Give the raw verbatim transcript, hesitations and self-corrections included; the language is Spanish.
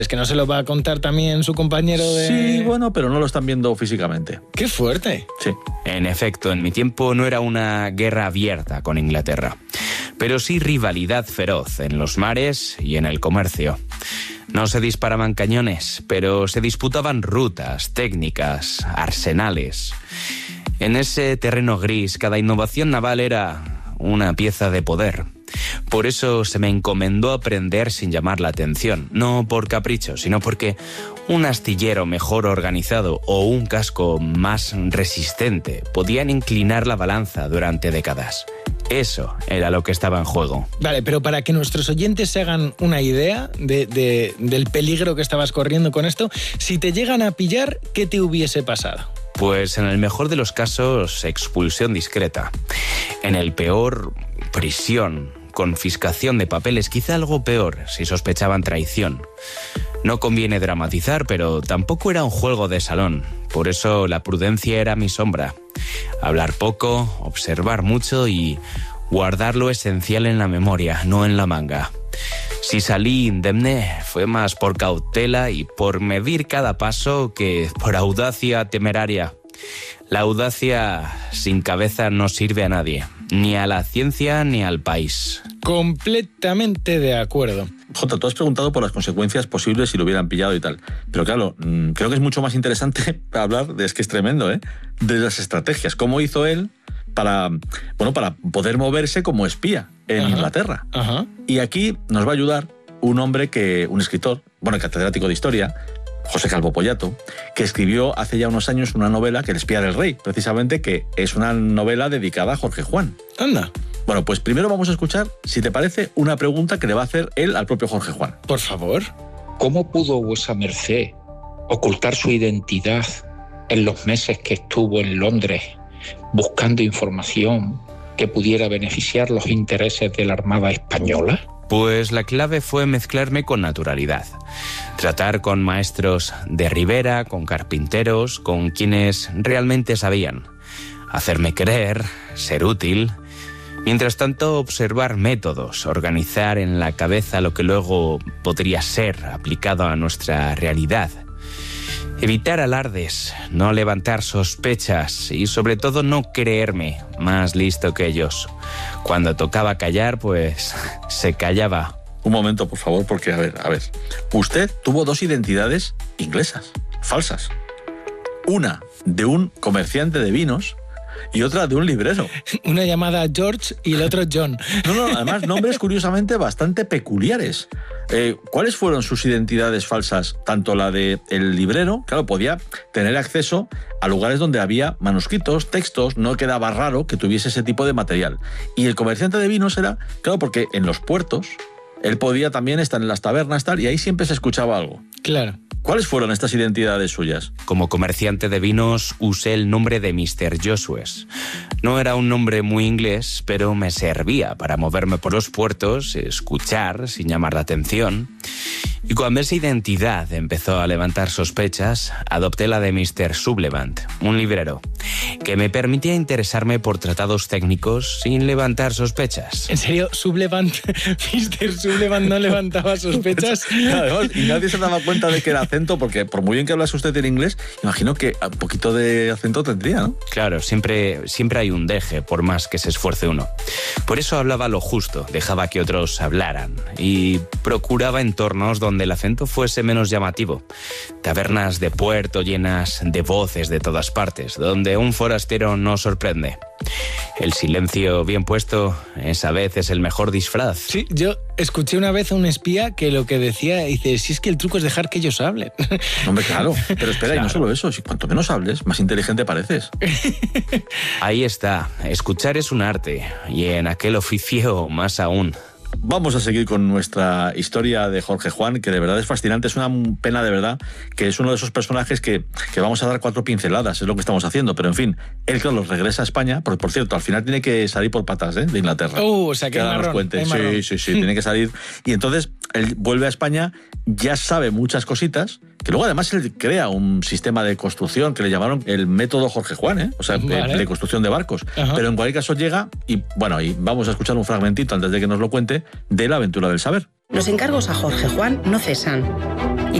Es que no se lo va a contar también su compañero de... Sí, bueno, pero no lo están viendo físicamente. ¡Qué fuerte! Sí. En efecto, en mi tiempo no era una guerra abierta con Inglaterra, pero sí rivalidad feroz en los mares y en el comercio. No se disparaban cañones, pero se disputaban rutas, técnicas, arsenales. En ese terreno gris, cada innovación naval era una pieza de poder. Por eso se me encomendó aprender sin llamar la atención, no por capricho, sino porque un astillero mejor organizado o un casco más resistente podían inclinar la balanza durante décadas. Eso era lo que estaba en juego. Vale, pero para que nuestros oyentes se hagan una idea de, de, del peligro que estabas corriendo con esto, si te llegan a pillar, ¿qué te hubiese pasado? Pues en el mejor de los casos, expulsión discreta. En el peor, prisión, confiscación de papeles, quizá algo peor si sospechaban traición. No conviene dramatizar, pero tampoco era un juego de salón. Por eso la prudencia era mi sombra. Hablar poco, observar mucho y guardar lo esencial en la memoria, no en la manga. Si salí indemne, fue más por cautela y por medir cada paso que por audacia temeraria. La audacia sin cabeza no sirve a nadie, ni a la ciencia ni al país. Completamente de acuerdo. Jota, tú has preguntado por las consecuencias posibles si lo hubieran pillado y tal. Pero claro, creo que es mucho más interesante hablar de, es que es tremendo, ¿eh? de las estrategias. ¿Cómo hizo él para, bueno, para poder moverse como espía en Ajá. Inglaterra? Ajá. Y aquí nos va a ayudar un hombre que, un escritor, bueno, catedrático de historia, José Calvo Pollato, que escribió hace ya unos años una novela, que El espía del rey, precisamente, que es una novela dedicada a Jorge Juan. Anda. Bueno, pues primero vamos a escuchar, si te parece, una pregunta que le va a hacer él al propio Jorge Juan. Por favor. ¿Cómo pudo vuesa merced ocultar su identidad en los meses que estuvo en Londres buscando información que pudiera beneficiar los intereses de la Armada Española? Pues la clave fue mezclarme con naturalidad. Tratar con maestros de Ribera, con carpinteros, con quienes realmente sabían. Hacerme creer, ser útil. Mientras tanto, observar métodos, organizar en la cabeza lo que luego podría ser aplicado a nuestra realidad. Evitar alardes, no levantar sospechas y sobre todo no creerme más listo que ellos. Cuando tocaba callar, pues se callaba. Un momento, por favor, porque, a ver, a ver. Usted tuvo dos identidades inglesas, falsas. Una de un comerciante de vinos y otra de un librero. Una llamada George y el otro John. No, no, además nombres curiosamente bastante peculiares. Eh, ¿Cuáles fueron sus identidades falsas? Tanto la de el librero, claro, podía tener acceso a lugares donde había manuscritos, textos, no quedaba raro que tuviese ese tipo de material. Y el comerciante de vinos era, claro, porque en los puertos él podía también estar en las tabernas tal, y ahí siempre se escuchaba algo. Claro. ¿Cuáles fueron estas identidades suyas? Como comerciante de vinos usé el nombre de mister Josues. No era un nombre muy inglés, pero me servía para moverme por los puertos, escuchar sin llamar la atención. Y cuando esa identidad empezó a levantar sospechas, adopté la de mister Sublevant, un librero, que me permitía interesarme por tratados técnicos sin levantar sospechas. ¿En serio? ¿Sublevant? ¿mister Sublevant no levantaba sospechas? Además, y nadie se daba cuenta de que era acento, porque por muy bien que hablase usted en inglés, imagino que un poquito de acento tendría, ¿no? Claro, siempre, siempre hay un deje, por más que se esfuerce uno. Por eso hablaba lo justo, dejaba que otros hablaran y procuraba entornos donde el acento fuese menos llamativo. Tabernas de puerto llenas de voces de todas partes, donde un forastero no sorprende. El silencio bien puesto es a veces el mejor disfraz. Sí, yo escuché una vez a un espía que lo que decía, dice, si es que el truco es dejar que ellos hablen. Hombre, claro, pero espera, Claro. y no solo eso, si cuanto menos hables, más inteligente pareces. Ahí está, escuchar es un arte, y en aquel oficio más aún. Vamos a seguir con nuestra historia de Jorge Juan, que de verdad es fascinante. Es una pena de verdad que es uno de esos personajes que, que vamos a dar cuatro pinceladas, es lo que estamos haciendo. Pero en fin, él claro, regresa a España, porque por cierto, al final tiene que salir por patas, ¿eh? de Inglaterra. Uh, o sea, que Que hay ahora nos marrón, cuente. hay marrón. Sí, sí, sí, tiene que salir. Y entonces él vuelve a España, ya sabe muchas cositas, que luego además él crea un sistema de construcción que le llamaron el método Jorge Juan, ¿eh? o sea, Vale. de, de construcción de barcos. Ajá. Pero en cualquier caso llega y, bueno, y vamos a escuchar un fragmentito antes de que nos lo cuente de La aventura del saber. Los encargos a Jorge Juan no cesan.